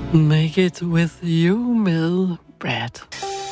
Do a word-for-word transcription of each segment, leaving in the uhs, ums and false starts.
Make it with you med Brad.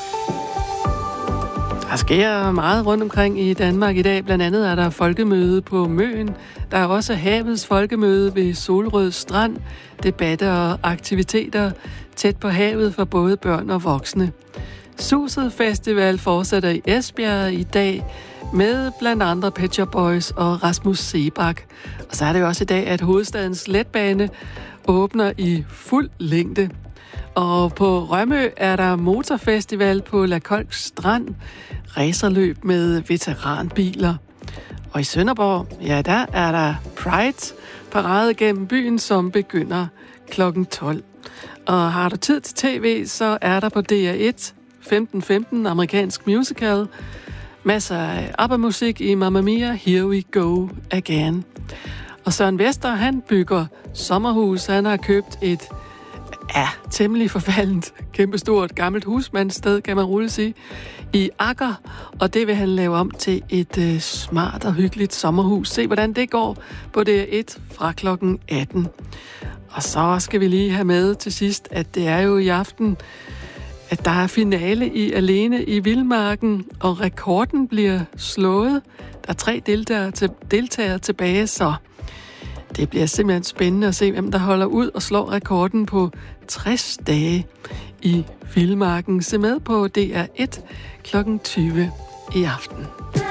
Der sker meget rundt omkring i Danmark i dag. Blandt andet er der folkemøde på Møn. Der er også havets folkemøde ved Solrød Strand. Debatter og aktiviteter tæt på havet for både børn og voksne. Suset Festival fortsætter i Esbjerg i dag med blandt andre Pet Shop Boys og Rasmus Seebach. Og så er det jo også i dag, at hovedstadens letbane åbner i fuld længde. Og på Rømø er der motorfestival på La Kolk Strand, racerløb med veteranbiler. Og i Sønderborg, ja, der er der Pride parade gennem byen, som begynder klokken tolv. Og har du tid til tv, så er der på D R et femten femten amerikansk musical. Masser af ABBA-musik i Mamma Mia, Here We Go Again. Og Søren Vester, han bygger sommerhus. Han har købt et ja, temmelig forfaldent, kæmpestort, gammelt husmandssted, kan man roligt sige, i Akker. Og det vil han lave om til et øh, smart og hyggeligt sommerhus. Se, hvordan det går på D R et fra klokken atten. Og så skal vi lige have med til sidst, at det er jo i aften, at der er finale i Alene i Vildmarken, og rekorden bliver slået. Der er tre deltagere, til, deltagere tilbage, så det bliver simpelthen spændende at se, hvem der holder ud og slår rekorden på tres dage i Vildmarken. Se med på D R et klokken tyve i aften.